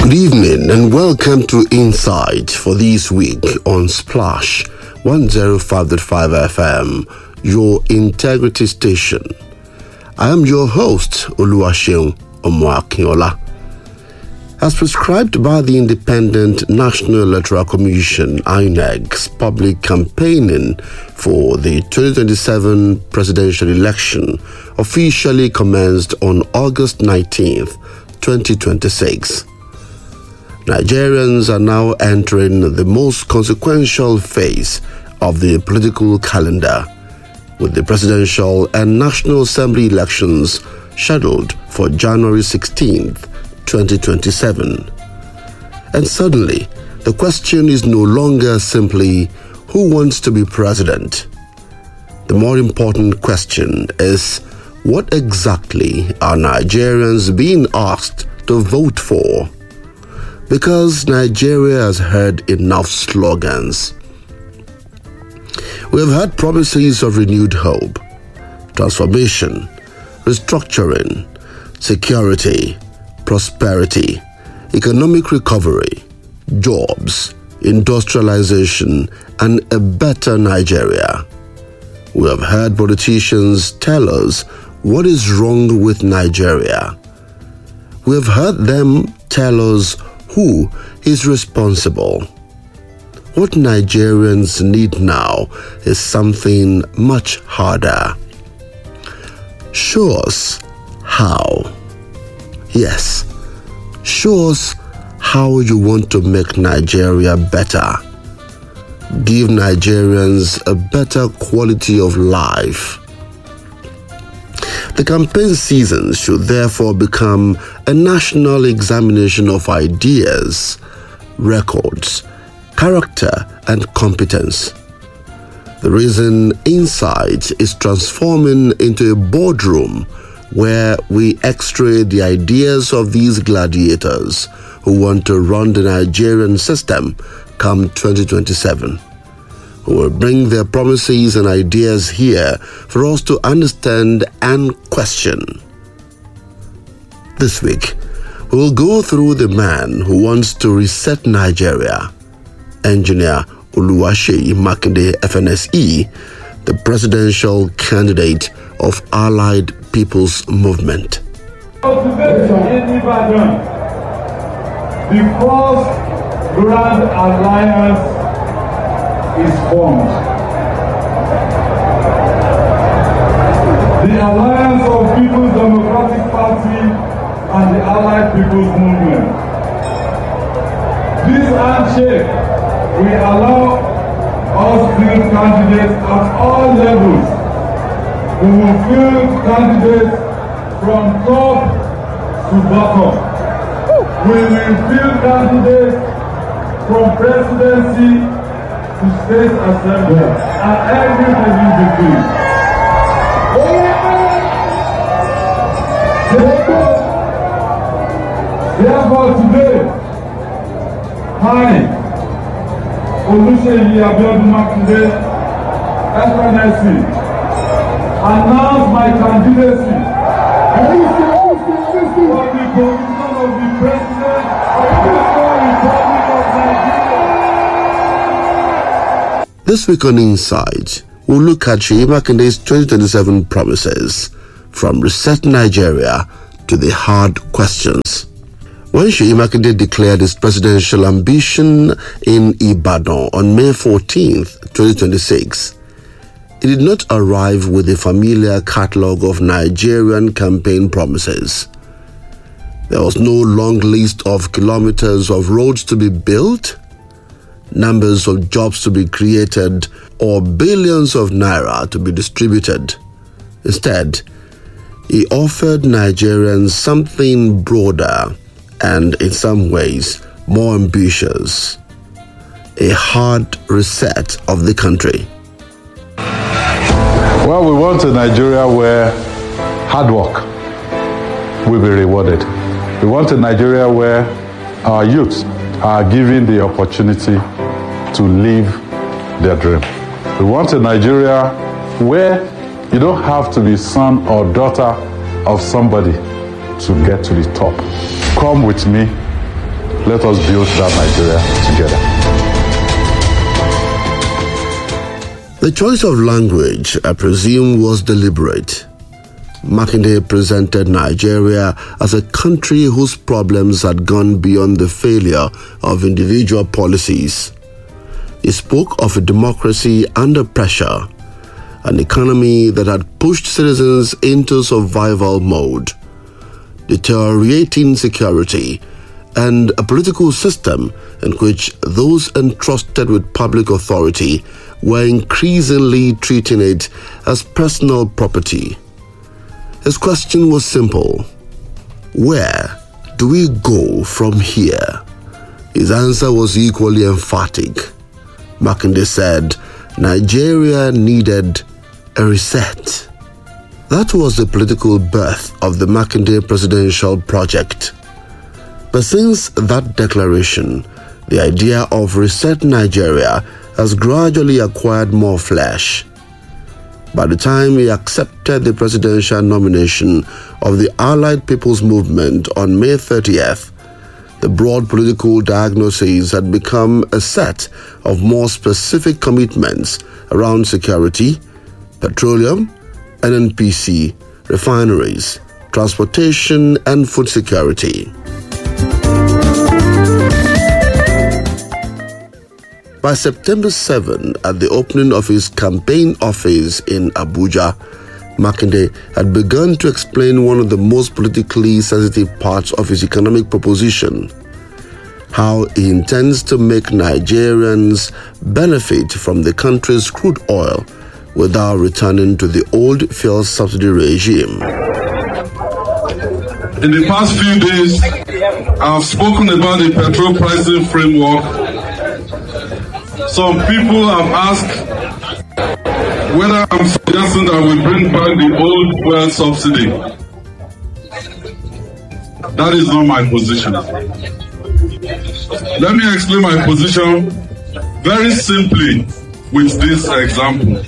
Good evening and welcome to Insight for this week on Splash 105.5 FM, your integrity station. I am your host, Oluwaseun Omoakinola. As prescribed by the Independent National Electoral Commission, INEC's public campaigning for the 2027 presidential election officially commenced on August 19th, 2026. Nigerians are now entering the most consequential phase of the political calendar, with the presidential and National Assembly elections scheduled for January 16th, 2027. And suddenly, the question is no longer simply who wants to be president. The more important question is, what exactly are Nigerians being asked to vote for? Because Nigeria has heard enough slogans. We have heard promises of renewed hope, transformation, restructuring, security, prosperity, economic recovery, jobs, industrialization, and a better Nigeria. We have heard politicians tell us what is wrong with Nigeria. We have heard them tell us who is responsible. What Nigerians need now is something much harder. Show us how. Yes, show us how you want to make Nigeria better. Give Nigerians a better quality of life. The campaign season should therefore become a national examination of ideas, records, character, and competence. The reason Insight is transforming into a boardroom where we x-ray the ideas of these gladiators who want to run the Nigerian system come 2027. Who will bring their promises and ideas here for us to understand and question. This week, we will go through the man who wants to reset Nigeria, Engineer Oluwaseyi Makinde FNSE, the presidential candidate of Allied People's Movement. Today in Ibadan, the first Grand Alliance is formed. The Alliance of People's Democratic Party and the Allied People's Movement. This handshake will allow us field candidates at all levels. We will field candidates from top to bottom. We will field candidates from presidency to state assembly and everything in between. Therefore today, I, Oluseyi Abiodun Makinde, FNSE, announce my candidacy for the position of the President of the Republic of Nigeria. This week on Insight, we'll look at Seyi Makinde's 2027 promises, from Reset Nigeria to the hard questions. When Seyi Makinde declared his presidential ambition in Ibadan on May 14th, 2026, it did not arrive with a familiar catalogue of Nigerian campaign promises. There was no long list of kilometers of roads to be built, numbers of jobs to be created, or billions of naira to be distributed. Instead, he offered Nigerians something broader and in some ways more ambitious: a hard reset of the country. Well, we want a Nigeria where hard work will be rewarded. We want a Nigeria where our youth are given the opportunity to live their dream. We want a Nigeria where you don't have to be son or daughter of somebody to get to the top. Come with me Let us build that Nigeria together. The choice of language, I presume, was deliberate. Makinde presented Nigeria as a country whose problems had gone beyond the failure of individual policies. He spoke of a democracy under pressure, an economy that had pushed citizens into survival mode, deteriorating security, and a political system in which those entrusted with public authority were increasingly treating it as personal property. His question was simple: where do we go from here? His answer was equally emphatic. Makinde said Nigeria needed a reset. That was the political birth of the Makinde presidential project. But since that declaration, the idea of Reset Nigeria has gradually acquired more flesh. By the time he accepted the presidential nomination of the Allied People's Movement on May 30th, the broad political diagnoses had become a set of more specific commitments around security, petroleum, NNPC, refineries, transportation, and food security. By September 7, at the opening of his campaign office in Abuja, Makinde had begun to explain one of the most politically sensitive parts of his economic proposition: how he intends to make Nigerians benefit from the country's crude oil without returning to the old fuel subsidy regime. In the past few days, I've spoken about the petrol pricing framework. Some people have asked whether I'm suggesting that we bring back the old fuel subsidy. That is not my position. Let me explain my position very simply with this example.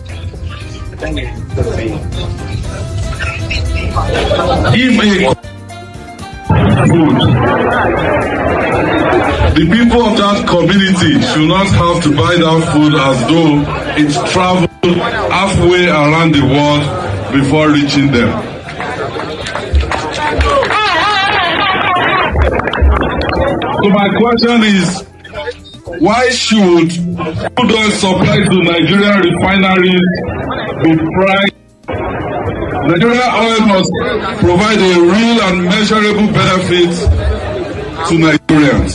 The people of that community should not have to buy that food as though it's traveled halfway around the world before reaching them. So my question is, why should crude oil supply to Nigerian refineries be priced? Nigerian oil must provide a real and measurable benefit to Nigerians.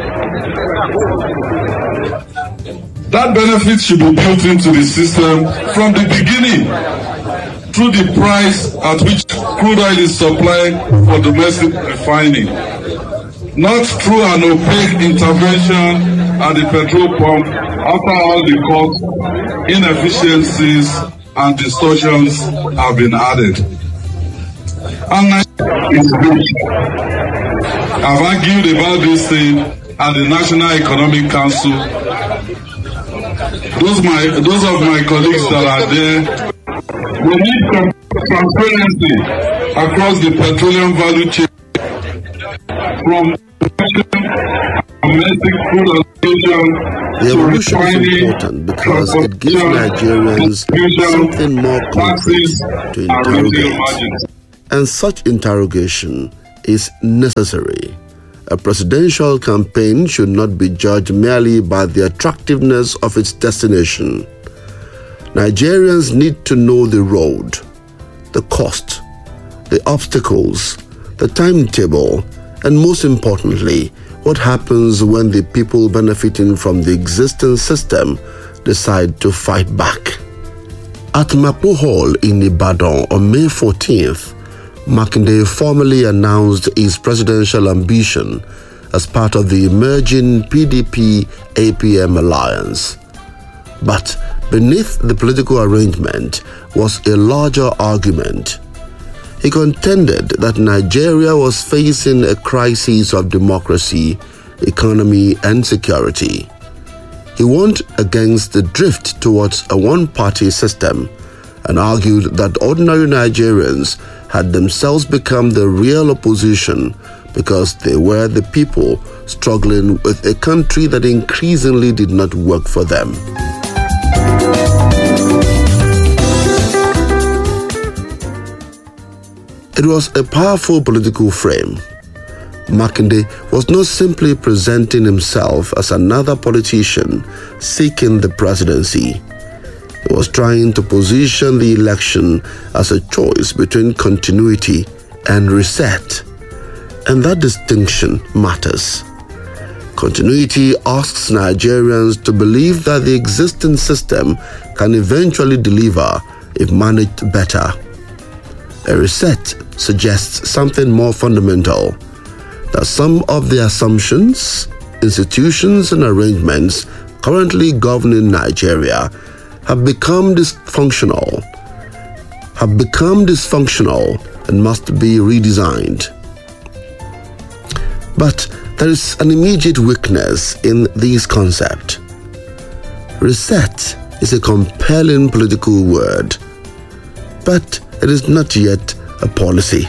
That benefit should be built into the system from the beginning through the price at which crude oil is supplied for domestic refining, not through an opaque intervention at the petrol pump after all the costs, inefficiencies, and distortions have been added. And it's rich. I've argued about this thing at the National Economic Council. Those of my colleagues that are there, we need transparency across the petroleum value chain, from domestic food allocation. The evolution is important because it gives Nigerians something more concrete to interrogate. And such interrogation is necessary. A presidential campaign should not be judged merely by the attractiveness of its destination. Nigerians need to know the road, the cost, the obstacles, the timetable, and most importantly, what happens when the people benefiting from the existing system decide to fight back. At Mapo Hall in Ibadan on May 14th, Makinde formally announced his presidential ambition as part of the emerging PDP-APM alliance. But beneath the political arrangement was a larger argument. He contended that Nigeria was facing a crisis of democracy, economy, and security. He warned against the drift towards a one-party system and argued that ordinary Nigerians had themselves become the real opposition because they were the people struggling with a country that increasingly did not work for them. It was a powerful political frame. Makinde was not simply presenting himself as another politician seeking the presidency. He was trying to position the election as a choice between continuity and reset. And that distinction matters. Continuity asks Nigerians to believe that the existing system can eventually deliver if managed better. A reset suggests something more fundamental, that some of the assumptions, institutions, and arrangements currently governing Nigeria have become dysfunctional and must be redesigned. But there is an immediate weakness in this concept. Reset is a compelling political word, but it is not yet a policy.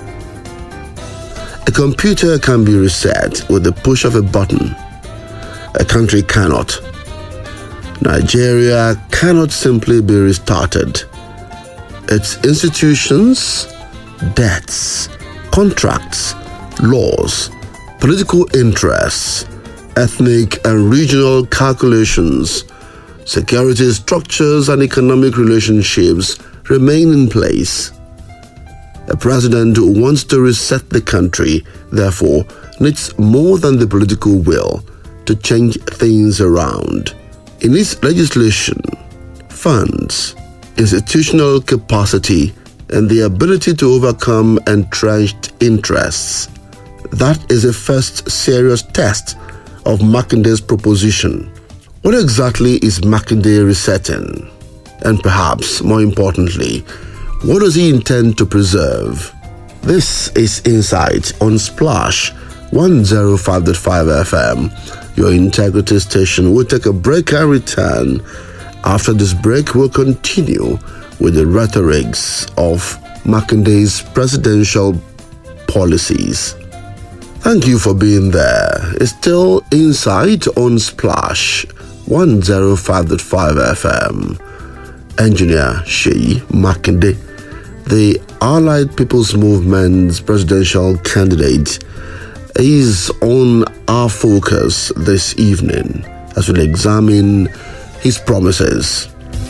A computer can be reset with the push of a button. A country cannot. Nigeria cannot simply be restarted. Its institutions, debts, contracts, laws, political interests, ethnic and regional calculations, security structures, and economic relationships remain in place. A president who wants to reset the country, therefore, needs more than the political will to change things around. In its legislation, funds, institutional capacity, and the ability to overcome entrenched interests. That is a first serious test of Makinde's proposition. What exactly is Makinde resetting? And perhaps, more importantly, what does he intend to preserve? This is Insight on Splash 105.5 FM, your integrity station. We'll take a break and return. After this break, we'll continue with the rhetorics of Makinde's presidential policies. Thank you for being there. It's still Insight on Splash 105.5 FM. Engineer Seyi Makinde, the Allied People's Movement's presidential candidate, is on our focus this evening as we examine his promises.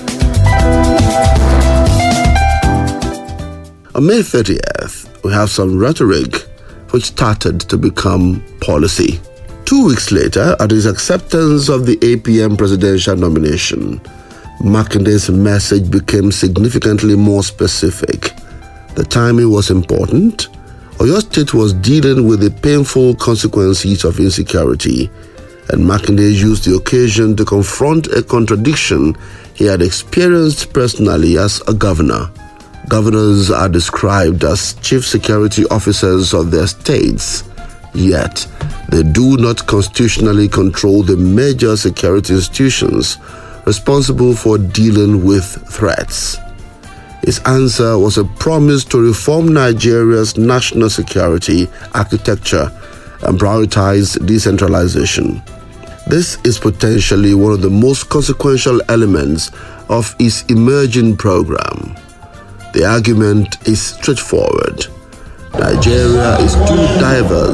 On May 30th, we have some rhetoric which started to become policy. 2 weeks later, at his acceptance of the APM presidential nomination, Makinde's message became significantly more specific. The timing was important. Oyo State was dealing with the painful consequences of insecurity, and Makinde used the occasion to confront a contradiction he had experienced personally as a governor. Governors are described as chief security officers of their states, yet they do not constitutionally control the major security institutions responsible for dealing with threats. His answer was a promise to reform Nigeria's national security architecture and prioritize decentralization. This is potentially one of the most consequential elements of his emerging program. The argument is straightforward. Nigeria is too diverse